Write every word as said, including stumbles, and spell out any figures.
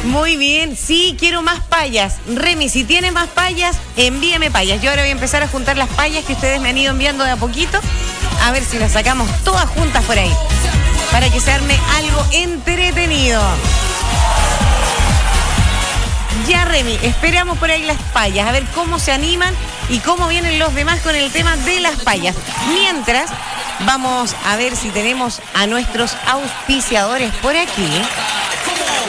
Muy bien, sí, quiero más payas. Remy, si tiene más payas, envíeme payas. Yo ahora voy a empezar a juntar las payas que ustedes me han ido enviando de a poquito. A ver si las sacamos todas juntas por ahí. Para que se arme algo entretenido. Ya, Remy, esperamos por ahí las payas. A ver cómo se animan y cómo vienen los demás con el tema de las payas. Mientras, vamos a ver si tenemos a nuestros auspiciadores por aquí.